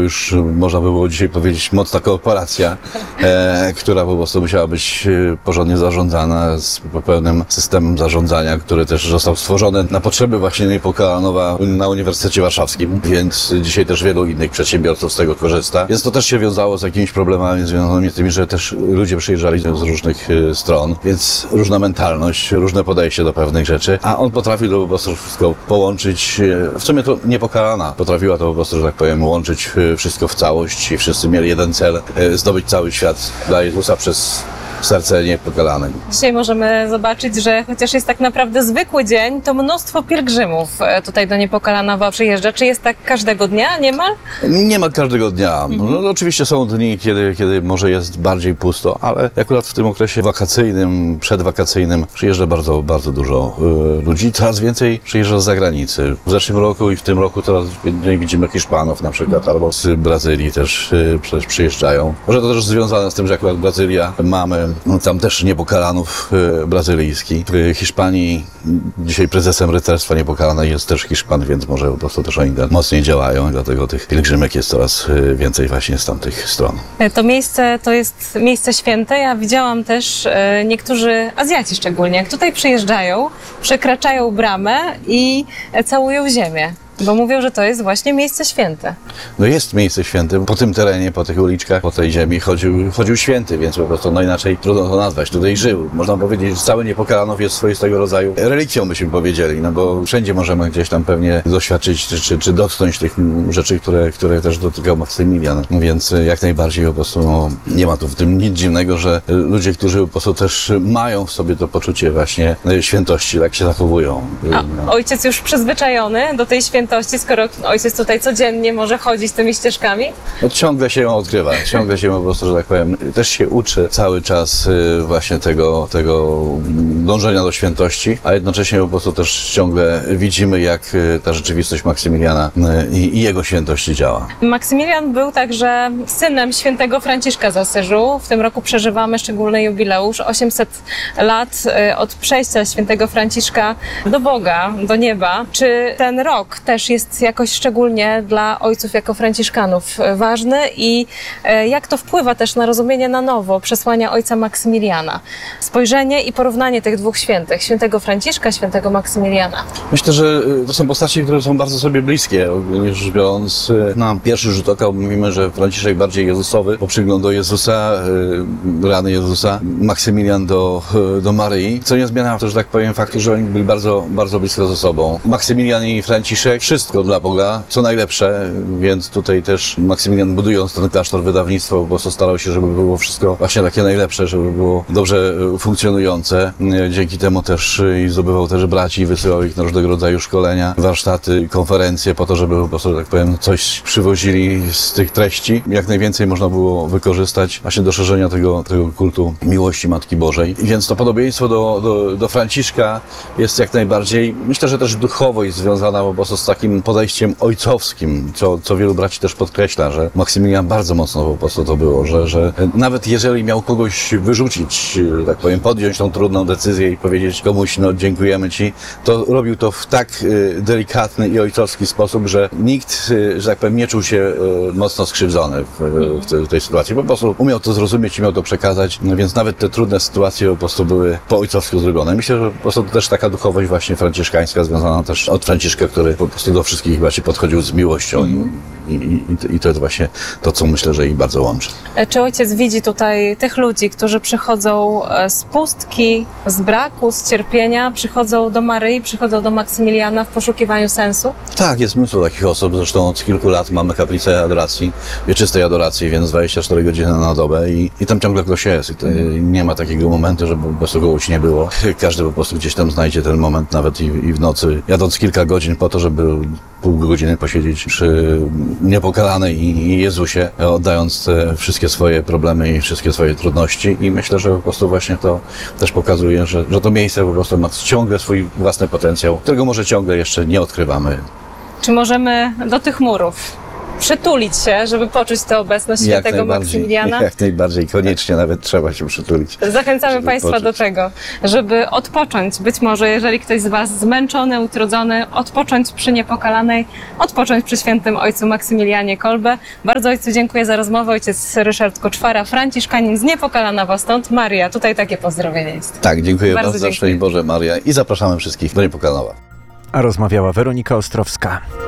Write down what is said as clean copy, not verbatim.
już można by było dzisiaj powiedzieć mocna korporacja, która po prostu musiała być porządnie zarządzana z pełnym systemem zarządzania, który też został stworzony na potrzeby właśnie Niepokalanowa na Uniwersytecie Warszawskim, więc dzisiaj też wielu innych przedsiębiorców z tego korzysta. Więc to też się wiązało z jakimiś problemami związanymi z tym, że też ludzie przyjeżdżali z różnych stron, więc różna mentalność, różne podejście do pewnych rzeczy, a on potrafił to po prostu wszystko połączyć. W sumie to Niepokalana potrafiła to po prostu, że tak powiem, łączyć wszystko w całość i wszyscy mieli jeden cel, zdobyć cały świat dla Jezusa przez serce Niepokalanej. Dzisiaj możemy zobaczyć, że chociaż jest tak naprawdę zwykły dzień, to mnóstwo pielgrzymów tutaj do Niepokalanowa przyjeżdża. Czy jest tak każdego dnia niemal? Nie ma każdego dnia. No, oczywiście są dni, kiedy może jest bardziej pusto, ale akurat w tym okresie wakacyjnym, przedwakacyjnym przyjeżdża bardzo, bardzo dużo ludzi. Coraz więcej przyjeżdża z zagranicy. W zeszłym roku i w tym roku coraz więcej widzimy Hiszpanów na przykład, albo z Brazylii też przyjeżdżają. Może to też związane z tym, że akurat Brazylia mamy tam też Niepokalanów brazylijski. W Hiszpanii dzisiaj prezesem rycerstwa Niepokalanej jest też Hiszpan, więc może po prostu też oni mocniej działają i dlatego tych pielgrzymek jest coraz więcej właśnie z tamtych stron. To miejsce to jest miejsce święte. Ja widziałam też niektórzy Azjaci szczególnie, jak tutaj przyjeżdżają, przekraczają bramę i całują ziemię. Bo mówią, że to jest właśnie miejsce święte. No jest miejsce święte. Po tym terenie, po tych uliczkach, po tej ziemi chodził święty, więc po prostu no inaczej trudno to nazwać. Tutaj żył. Można powiedzieć, że cały Niepokalanów jest swoistego rodzaju relikwią, byśmy powiedzieli, no bo wszędzie możemy gdzieś tam pewnie doświadczyć czy dotknąć tych rzeczy, które też dotykał Maksymilian. Więc jak najbardziej po prostu no, nie ma tu w tym nic dziwnego, że ludzie, którzy po prostu też mają w sobie to poczucie właśnie świętości, tak się zachowują. A ojciec już przyzwyczajony do tej świętości, skoro ojciec tutaj codziennie może chodzić tymi ścieżkami? No, ciągle się ją odkrywa, ciągle się po prostu, że tak powiem, też się uczy cały czas właśnie tego dążenia do świętości, a jednocześnie po prostu też ciągle widzimy, jak ta rzeczywistość Maksymiliana i jego świętości działa. Maksymilian był także synem świętego Franciszka z Asyżu. W tym roku przeżywamy szczególny jubileusz, 800 lat od przejścia świętego Franciszka do Boga, do nieba. Czy ten rok też jest jakoś szczególnie dla ojców jako franciszkanów ważny i jak to wpływa też na rozumienie na nowo przesłania ojca Maksymiliana? Spojrzenie i porównanie tych dwóch świętych, świętego Franciszka, świętego Maksymiliana. Myślę, że to są postacie, które są bardzo sobie bliskie. Ogólnie rzecz biorąc, na pierwszy rzut oka mówimy, że Franciszek bardziej Jezusowy, bo przygląd do Jezusa, rany Jezusa, Maksymilian do Maryi, co nie zmienia też, że tak powiem, faktu, że oni byli bardzo, bardzo blisko ze sobą. Maksymilian i Franciszek, wszystko dla Boga, co najlepsze, więc tutaj też Maksymilian, budując ten klasztor, wydawnictwo, po prostu starał się, żeby było wszystko właśnie takie najlepsze, żeby było dobrze funkcjonujące. Dzięki temu też i zdobywał też braci i wysyłał ich na różnego rodzaju szkolenia, warsztaty, konferencje po to, żeby po prostu, tak powiem, coś przywozili z tych treści. Jak najwięcej można było wykorzystać właśnie do szerzenia tego kultu miłości Matki Bożej. Więc to podobieństwo do Franciszka jest jak najbardziej, myślę, że też duchowość związana po prostu z takim podejściem ojcowskim, co wielu braci też podkreśla, że Maksymilian bardzo mocno po prostu to było, że nawet jeżeli miał kogoś wyrzucić, tak powiem, podjąć tą trudną decyzję i powiedzieć komuś, no dziękujemy ci, to robił to w tak delikatny i ojcowski sposób, że nikt, że tak powiem, nie czuł się mocno skrzywdzony w tej sytuacji. Po prostu umiał to zrozumieć i miał to przekazać, więc nawet te trudne sytuacje po prostu były po ojcowsku zrobione. Myślę, że po prostu to też taka duchowość właśnie franciszkańska, związana też od Franciszka, który po prostu do wszystkich właśnie podchodził z miłością i to jest właśnie to, co myślę, że ich bardzo łączy. Czy ojciec widzi tutaj tych ludzi, którzy przychodzą z pustki, z braku, z cierpienia, przychodzą do Maryi, przychodzą do Maksymiliana w poszukiwaniu sensu? Tak, jest mnóstwo takich osób. Zresztą od kilku lat mamy kaplicę adoracji, wieczystej adoracji, więc 24 godziny na dobę i tam ciągle ktoś jest. I nie ma takiego momentu, żeby po prostu kogoś nie było. Każdy po prostu gdzieś tam znajdzie ten moment, nawet i w nocy, jadąc kilka godzin po to, żeby pół godziny posiedzieć przy Niepokalanej i Jezusie, oddając te wszystkie swoje problemy i wszystkie swoje trudności. I myślę, że po prostu właśnie to też pokazuje, że to miejsce po prostu ma ciągle swój własny potencjał, którego może ciągle jeszcze nie odkrywamy. Czy możemy do tych murów przytulić się, żeby poczuć tę obecność świętego Maksymiliana. Jak najbardziej, koniecznie nawet trzeba się przytulić. Zachęcamy żeby Państwa poczuć. do tego, żeby odpocząć. Być może, jeżeli ktoś z Was zmęczony, utrudzony, odpocząć przy Niepokalanej, odpocząć przy świętym ojcu Maksymilianie Kolbe. Bardzo ojcu dziękuję za rozmowę. Ojciec Ryszard Koczwara, franciszkanin z Niepokalanowa, stąd Maria. Tutaj takie pozdrowienie jest. Tak, dziękuję bardzo. Dziękuję. Szczęść Boże, Maria, i zapraszamy wszystkich do Niepokalanowa. A rozmawiała Weronika Ostrowska.